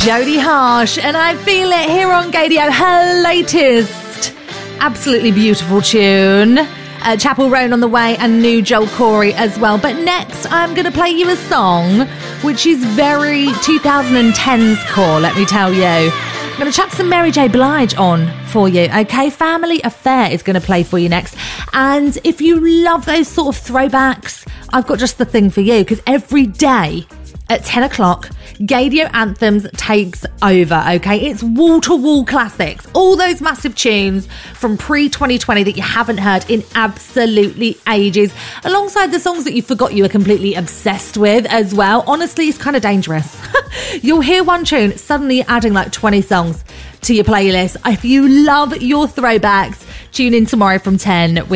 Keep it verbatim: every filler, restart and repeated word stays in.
Jodie Harsh, and I Feel It here on Gaydio, her latest absolutely beautiful tune. Uh, Chapel Roan on the way, and new Joel Corey as well. But next, I'm going to play you a song which is very twenty tens core, let me tell you. I'm going to chuck some Mary J. Blige on for you, okay? Family Affair is going to play for you next. And if you love those sort of throwbacks, I've got just the thing for you, because every day at ten o'clock, Gaydio Anthems takes over, okay? It's wall-to-wall classics. All those massive tunes from pre twenty twenty that you haven't heard in absolutely ages, alongside the songs that you forgot you were completely obsessed with as well. Honestly, it's kind of dangerous. You'll hear one tune, suddenly adding like twenty songs to your playlist. If you love your throwbacks, tune in tomorrow from ten with